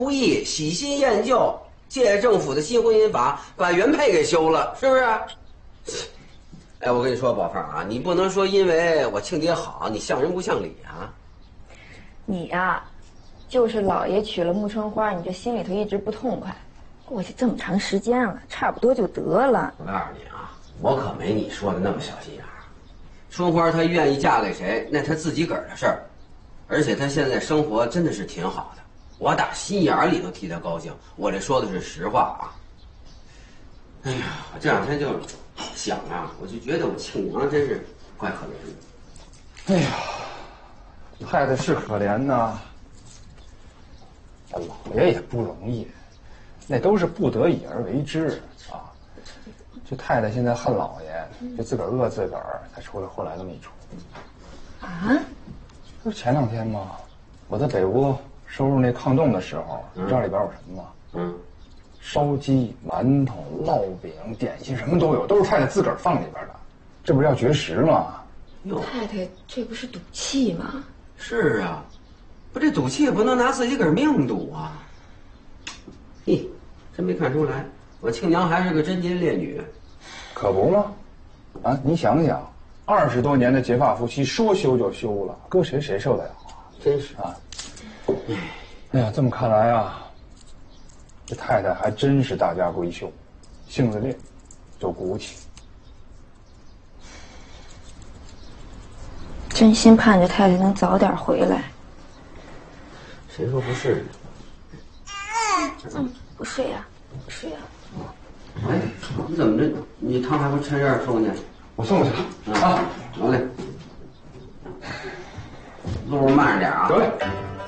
故意喜新厌旧，借政府的新婚姻法把原配给休了，是不是？哎，我跟你说，宝凤啊，你不能说因为我亲爹好，你像人不像理啊。 你呀，就是老爷娶了穆春花，你这心里头一直不痛快。过去这么长时间了，差不多就得了。 我告诉你啊，我可没你说的那么小心眼儿。春花她愿意嫁给谁，那她自己个儿的事儿，而且她现在生活真的是挺好的，我打心眼里头替她高兴。我这说的是实话啊。哎呀，我这两天就想啊，我就觉得我亲娘真是怪可怜的。 哎呀，太太是可怜呐，老爷也不容易，那都是不得已而为之啊。这太太现在恨老爷，就自个儿饿自个儿，才出来后来那么一出。 啊？ 不是前两天吗？我在北屋收拾那炕洞的时候，你知道里边有什么吗？烧鸡、馒头、烙饼、点心，什么都有，都是太太自个儿放里边的。这不是要绝食吗？ 太太，这不是赌气吗？ 是啊，不这赌气也不能拿自己个儿命赌啊。嘿，真没看出来，我亲娘还是个贞洁烈女。 可不吗？啊，你想想，20多年的结发夫妻，说休就休了，搁谁受得了啊？ 真是啊。哎呀，这么看来啊，这太太还真是大家闺秀，性子烈，有骨气。 真心盼着太太能早点回来。 谁说不是呢？ 不睡呀，不睡呀。 哎，你怎么着？你汤还不趁热收呢？ 我送过去啊。 好嘞。路上慢着点啊。 得嘞。